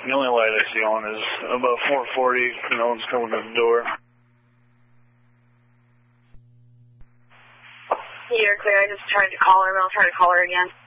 The only light I see on is about 440. No one's coming to the door. You're clear. I just tried to call her, and I'll try to call her again.